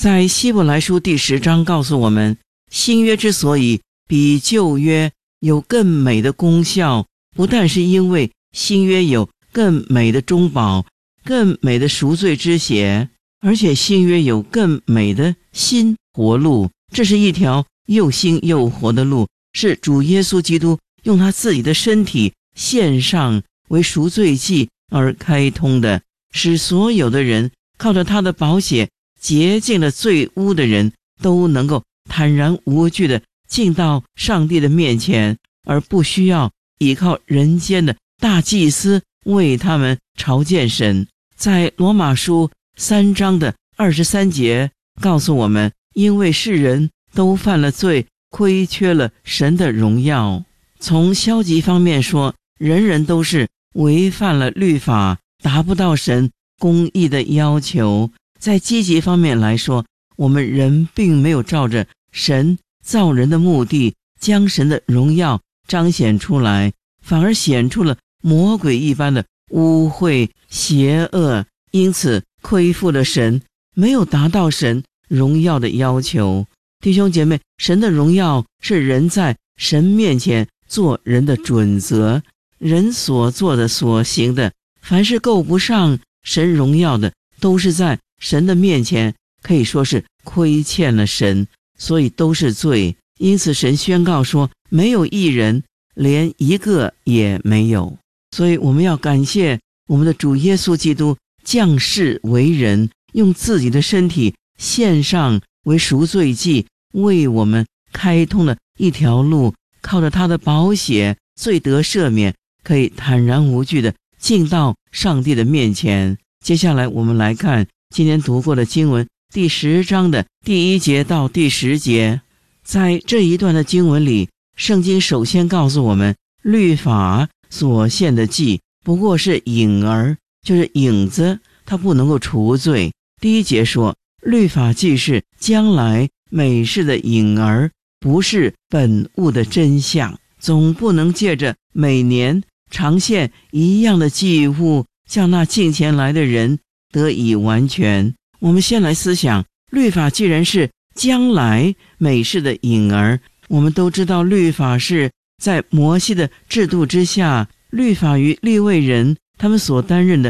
在希伯来书第10章告诉我们，新约之所以比旧约有更美的功效，不但是因为新约有更美的中保，更美的赎罪之血，而且新约有更美的新活路。这是一条又新又活的路，是主耶稣基督用他自己的身体献上为赎罪祭而开通的，使所有的人靠着他的宝血洁净了罪污的人，都能够坦然无惧地进到上帝的面前，而不需要依靠人间的大祭司为他们朝见神。在罗马书3章的23节告诉我们，因为世人都犯了罪，亏缺了神的荣耀。从消极方面说，人人都是违反了律法，达不到神公义的要求。在积极方面来说，我们人并没有照着神造人的目的将神的荣耀彰显出来，反而显出了魔鬼一般的污秽邪恶，因此亏负了神，没有达到神荣耀的要求。弟兄姐妹，神的荣耀是人在神面前做人的准则，人所做的所行的，凡是够不上神荣耀的，都是在神的面前可以说是亏欠了神，所以都是罪。因此神宣告说，没有一人，连一个也没有。所以我们要感谢我们的主耶稣基督降世为人，用自己的身体献上为赎罪祭，为我们开通了一条路，靠着他的宝血，罪得赦免，可以坦然无惧地进到上帝的面前。接下来我们来看今天读过的经文第10章的第1节到第10节。在这一段的经文里，圣经首先告诉我们，律法所献的祭不过是影儿，就是影子，它不能够除罪。第1节说，律法既是将来美事的影儿，不是本物的真相，总不能借着每年常献一样的祭物，叫那近前来的人得以完全。我们先来思想，律法既然是将来美事的影儿，我们都知道律法是在摩西的制度之下，律法与利未人他们所担任的